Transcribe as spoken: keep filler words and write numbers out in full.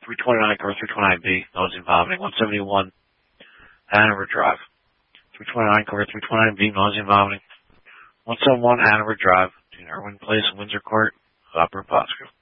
three twenty-nine cover three twenty-nine B, nausea and vomiting. one seventy-one Hanover Drive. three twenty-nine cover three twenty-nine B, nausea and vomiting. one seventy-one Hanover Drive, between Irwin Place and Windsor Court, Opera Pasco.